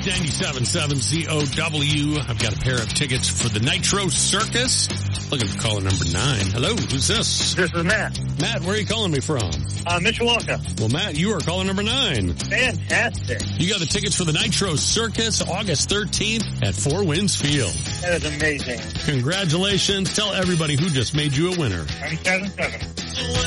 97.7 COW. I've got a pair of tickets for the Nitro Circus. Looking for caller number 9. Hello, who's this? This is Matt. Matt, where are you calling me from? Mishawaka. Well, Matt, you are caller number 9. Fantastic. You got the tickets for the Nitro Circus, August 13th at Four Winds Field. That is amazing. Congratulations. Tell everybody who just made you a winner. 97.7.